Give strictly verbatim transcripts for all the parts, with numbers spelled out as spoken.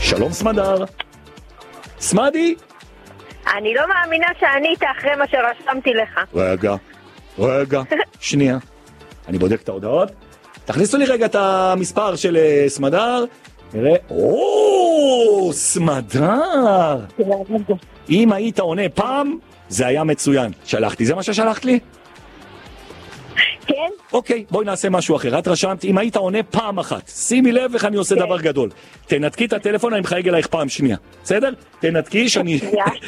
שלום סמדר. סמדי? אני לא מאמינה שאני איתה אחרי מה שרשמתי לך. רגע, רגע, שנייה. אני בודק את ההודעות. תכניסו לי רגע את המספר של סמדר. נראה, או, סמדר. אם היית עונה פעם, זה היה מצוין. שלחתי, זה מה ששלחת לי? כן. אוקיי, בואי נעשה משהו אחר. את רשמת, אם היית עונה פעם אחת, שימי לב איך אני עושה כן. דבר גדול. תנתקי את הטלפון, אני מחייג אלייך פעם שנייה. בסדר? תנתקי שאני...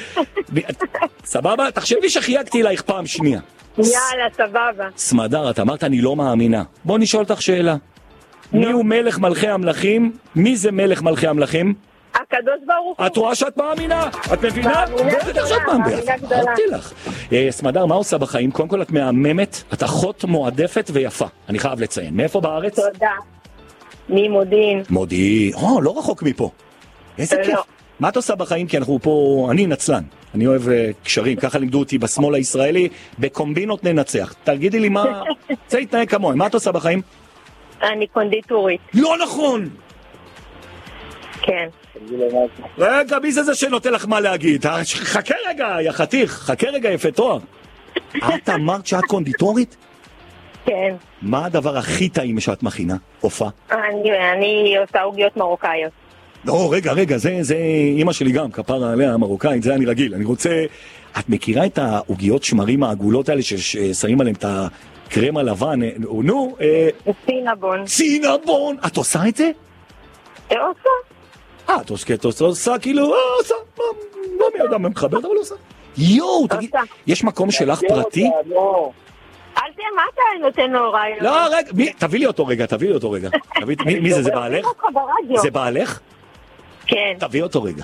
סבבה? תחשבי שחייגתי אלייך פעם שנייה. יאללה, סבבה. סמדר, את אמרת אני לא מאמינה. בוא נשאל אותך שאלה. מי הוא מלך מלכי המלכים? מי זה מלך מלכי המלכים? הקדוש ברוך הוא. את רואה שאת מאמינה? את מבינה? בטח שאת מאמינה. אמרתי לך. סמדר, מה עושה בחיים? קודם כל את מהממת, את אחות מועדפת ויפה. אני חייב לציין. מאיפה בארץ? תודה. ממודיעין. מודיעין. או, לא רחוק מפה. איזה כיף. מה את עושה בחיים? כי אנחנו פה, אני נצלן. אני אוהב קשרים, ככה לימדו אותי בשמאל הישראלי, בקומבינות ננצח. תגידי לי מה... זה יתנהג כמוהם. מה את עושה בחיים? אני קונדיטורית. לא נכון! כן. רגע, מי זה זה שנותן לך מה להגיד? חכה רגע, יא חתיך, חכה רגע, יפה תואר. את אמרת שאת קונדיטורית? כן. מה הדבר הכי טעים שאת מכינה? אופה? אני, אני עושה עוגיות מרוקאיות. לא, רגע, רגע, זה, זה, אמא שלי גם, כפרה עליה, מרוקאית, זה אני רגיל. אני רוצה... את מכירה את העוגיות שמרים העגולות האלה ששמים עליהם את הקרם הלבן? נו, אה... צינבון. צינבון! את עושה את זה? עושה. אה, את עושה, את עושה, כאילו, אה, עושה, לא מי יודע מה מחברת, אבל עושה. יואו, תגיד, יש מקום שלך פרטי? אל תהיה, מה אתה נותן לו רעיון? לא, רגע, תביא לי אותו רגע, תביא לי אותו רגע. מי זה, זה בעלך? זה בעלך? כן. תביא אותו רגע.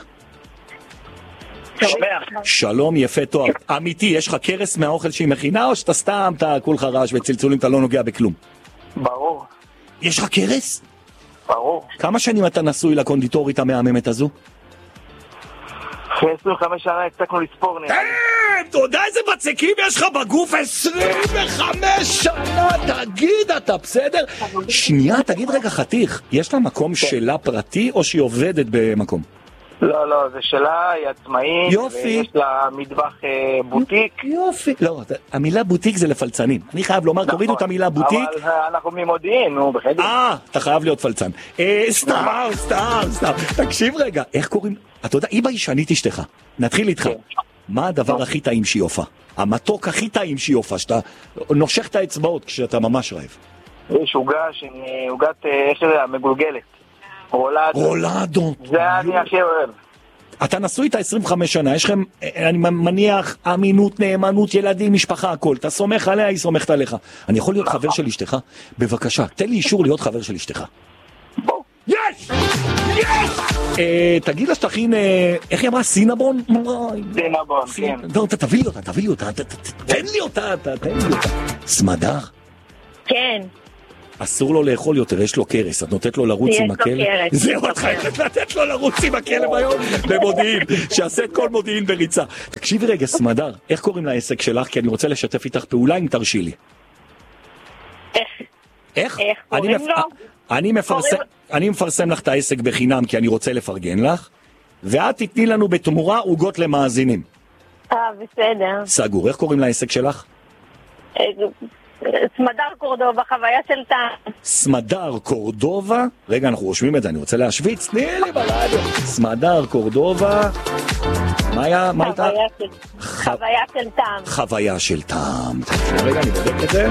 שלום, יפה תואר. אמיתי, יש לך קרס מהאוכל שהיא מכינה, או שאתה סתם, אתה כולך רעש וצלצולים, אתה לא נוגע בכלום? ברור. יש לך קרס? ברור. כמה שנים אתה נשוי לקונדיטורית המהממת הזו? אחרי עשרים וחמש שנה הפסקנו לספור נראה. כן, אתה יודע איזה בצקים יש לך בגוף? עשרים וחמש שנה, תגיד, אתה בסדר? שנייה, תגיד רגע חתיך, יש לה מקום שלה פרטי או שהיא עובדת במקום? לא, לא, זה שלה, היא עצמאית. יופי. ויש לה מטבח אה, בוטיק. יופי. לא, המילה בוטיק זה לפלצנים. אני חייב לומר, תורידו את המילה בוטיק. אבל אנחנו ממודיעין, נו, בחדר. אה, אתה חייב להיות פלצן. אה, סתם, סתם, סתם. תקשיב רגע, איך קוראים? אתה יודע, היא ביישנית אשתך. נתחיל איתך. מה הדבר הכי טעים שהיא הופה? המתוק הכי טעים שהיא הופה, שאתה נושך את האצבעות כשאתה ממש רעב. יש עוגה, עוגת, איך שזה, המגולגלת. רולדו. רולדו. זה אני הכי אוהב. אתה נשוי איתה עשרים וחמש שנה, יש לכם, אני מניח, אמינות, נאמנות, ילדים, משפחה, הכל. אתה סומך עליה, היא סומכת עליך. אני יכול להיות חבר של אשתך? בבקשה, תן לי אישור להיות חבר של אשתך. בוא. יש! יש! תגיד לה שתכין, איך היא אמרה? סינבון? סינבון, כן. לא, תביא לי אותה, תביא לי אותה, תן לי אותה, תן לי אותה. סמדר? כן. אסור לו לאכול יותר, יש לו קרס, את נותנת לו לרוץ עם הכלב? זהו, את חייבת לתת לו לרוץ עם הכלב היום במודיעין, שעשה את כל מודיעין בריצה. תקשיבי רגע, סמדר, איך קוראים לעסק שלך? כי אני רוצה לשתף איתך פעולה אם תרשי לי. איך? איך? איך קוראים לו? אני מפרסם, אני מפרסם לך את העסק בחינם כי אני רוצה לפרגן לך, ואת תתני לנו בתמורה עוגות למאזינים. אה, בסדר. סגור, איך קוראים לעסק שלך? סמדר קורדובה, חוויה של טעם. סמדר קורדובה, רגע אנחנו רושמים את זה, אני רוצה להשוויץ, תני לי ברדיו. סמדר קורדובה, מה היה, מה הייתה? חוויה של טעם. חוויה של טעם. רגע אני בודק את זה.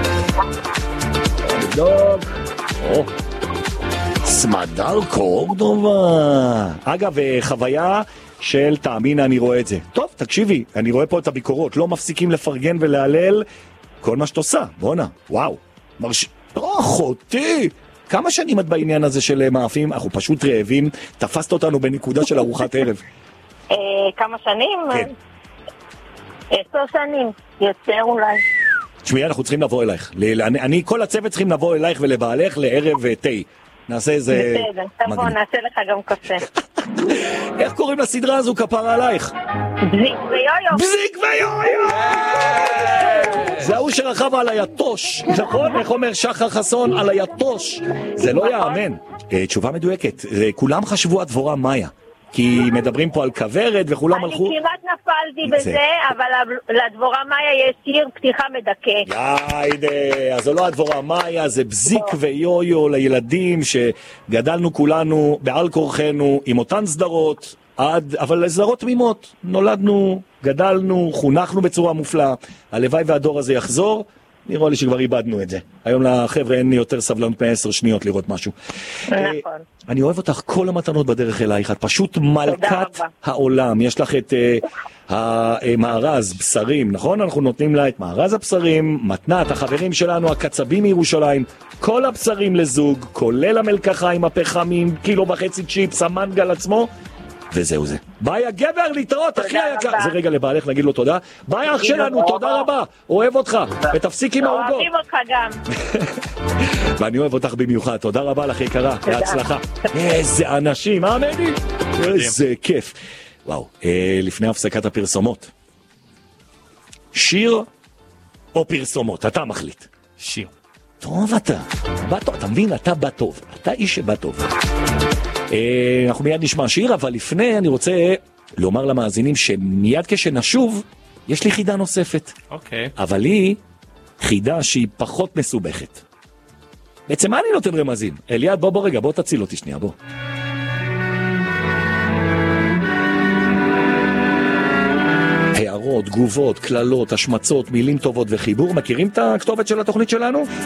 נבדוק. או. סמדר קורדובה. אגב, חוויה של טעם, הנה אני רואה את זה. טוב, תקשיבי, אני רואה פה את הביקורות, לא מפסיקים לפרגן ולהלל כל מה שאת עושה, בונה, וואו, מרש... אחותי, כמה שנים את בעניין הזה של מאפים? אנחנו פשוט רעבים, תפסת אותנו בנקודה של ארוחת ערב. כמה שנים? כן. עשר שנים, יותר אולי. תשמעי, אנחנו צריכים לבוא אלייך. אני, כל הצוות צריכים לבוא אלייך ולבעלך לערב תה. נעשה איזה... בסדר, תבוא, נעשה לך גם קפה. איך קוראים לסדרה הזו כפרה עלייך? בזיק ויויו. בזיק ויויו! זה ההוא שרכב על היתוש, נכון? איך אומר שחר חסון? על היתוש. זה לא יאמן. תשובה מדויקת. כולם חשבו הדבורה מאיה. כי מדברים פה על כוורת וכולם הלכו... אני כמעט נפלתי בזה, אבל לדבורה מאיה יש שיר פתיחה מדכא. יאידה, אז זה לא הדבורה מאיה, זה בזיק ויו-יו לילדים שגדלנו כולנו בעל כורחנו עם אותן סדרות, עד, אבל סדרות תמימות. נולדנו, גדלנו, חונכנו בצורה מופלאה. הלוואי והדור הזה יחזור. נראה לי שכבר איבדנו את זה. היום לחבר'ה אין לי יותר סבלנות מעשר שניות לראות משהו. נכון. אני אוהב אותך, כל המתנות בדרך אלייך, את פשוט מלכת העולם. יש לך את המארז בשרים, נכון? אנחנו נותנים לה את מארז הבשרים, מתנת, החברים שלנו, הקצבים מירושלים, כל הבשרים לזוג, כולל המלקחה עם הפחמים, קילו וחצי צ'יפס, המנגל עצמו, וזהו זה. ביי הגבר, להתראות, אחי היקר. זה רגע לבעלך, נגיד לו תודה. ביי אח שלנו, תודה רבה. אוהב אותך. ותפסיק עם העוגות. אוהבים אותך גם. ואני אוהב אותך במיוחד. תודה רבה לך יקרה. בהצלחה. איזה אנשים, אה מני? איזה כיף. וואו, לפני הפסקת הפרסומות. שיר או פרסומות? אתה מחליט. שיר. טוב אתה. בא טוב, אתה מבין? אתה בא טוב. אתה איש שבא טוב. אנחנו מיד נשמע שיר, אבל לפני אני רוצה לומר למאזינים שמיד כשנשוב, יש לי חידה נוספת. אוקיי. אבל היא חידה שהיא פחות מסובכת. בעצם מה אני נותן רמזים? אליעד, בוא בוא רגע, בוא תציל אותי שנייה, בוא. הערות, תגובות, כללות, השמצות, מילים טובות וחיבור. מכירים את הכתובת של התוכנית שלנו?